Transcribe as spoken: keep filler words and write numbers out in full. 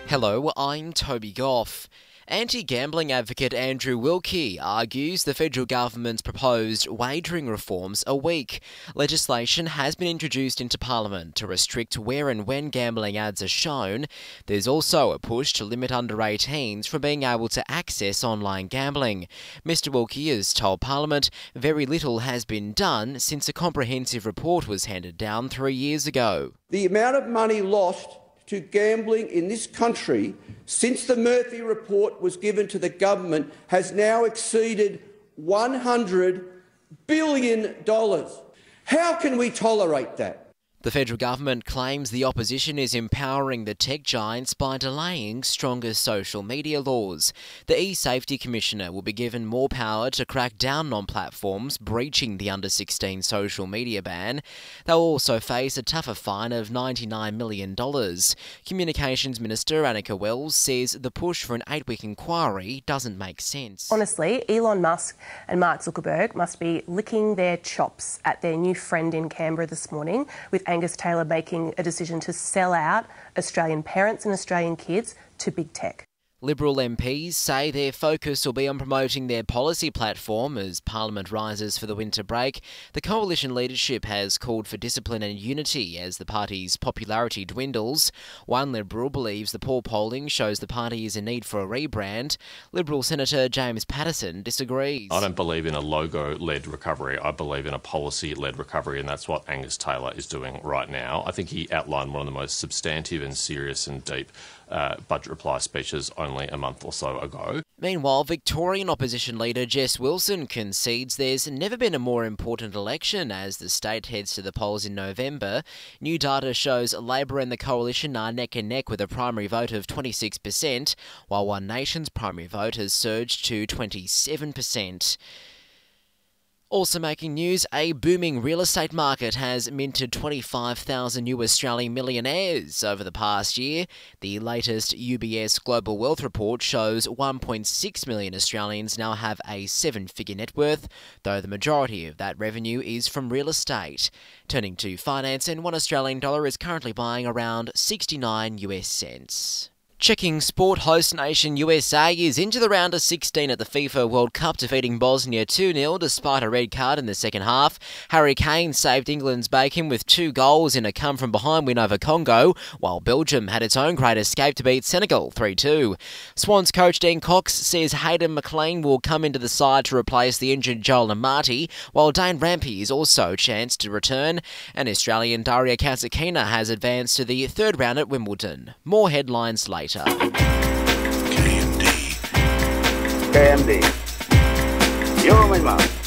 Hello, I'm Toby Goff. Anti-gambling advocate Andrew Wilkie argues the federal government's proposed wagering reforms are weak. Legislation has been introduced into Parliament to restrict where and when gambling ads are shown. There's also a push to limit under eighteens from being able to access online gambling. Mister Wilkie has told Parliament very little has been done since a comprehensive report was handed down three years ago. The amount of money lost to gambling in this country since the Murphy report was given to the government has now exceeded one hundred billion dollars. How can we tolerate that? The federal government claims the opposition is empowering the tech giants by delaying stronger social media laws. The e-Safety Commissioner will be given more power to crack down on platforms breaching the under sixteen social media ban. They'll also face a tougher fine of ninety-nine million dollars. Communications Minister Annika Wells says the push for an eight-week inquiry doesn't make sense. Honestly, Elon Musk and Mark Zuckerberg must be licking their chops at their new friend in Canberra this morning, with Angus Taylor making a decision to sell out Australian parents and Australian kids to big tech. Liberal M Ps say their focus will be on promoting their policy platform as Parliament rises for the winter break. The coalition leadership has called for discipline and unity as the party's popularity dwindles. One Liberal believes the poor polling shows the party is in need for a rebrand. Liberal Senator James Paterson disagrees. I don't believe in a logo-led recovery. I believe in a policy-led recovery, and that's what Angus Taylor is doing right now. I think he outlined one of the most substantive and serious and deep uh, budget reply speeches only a month or so ago. Meanwhile, Victorian opposition leader Jess Wilson concedes there's never been a more important election as the state heads to the polls in November. New data shows Labor and the Coalition are neck and neck with a primary vote of twenty-six percent, while One Nation's primary vote has surged to twenty-seven percent. Also making news, a booming real estate market has minted twenty-five thousand new Australian millionaires over the past year. The latest U B S Global Wealth Report shows one point six million Australians now have a seven-figure net worth, though the majority of that revenue is from real estate. Turning to finance, and one Australian dollar is currently buying around sixty-nine US cents. Checking sport host nation U S A is into the round of sixteen at the FIFA World Cup, defeating Bosnia two nil despite a red card in the second half. Harry Kane saved England's bacon with two goals in a come-from-behind win over Congo, while Belgium had its own great escape to beat Senegal three two. Swans coach Dean Cox says Hayden McLean will come into the side to replace the injured Joel Amati, while Dane Rampey is also chanced to return, and Australian Daria Kasatkina has advanced to the third round at Wimbledon. More headlines later. K M D. K M D. You're my mom.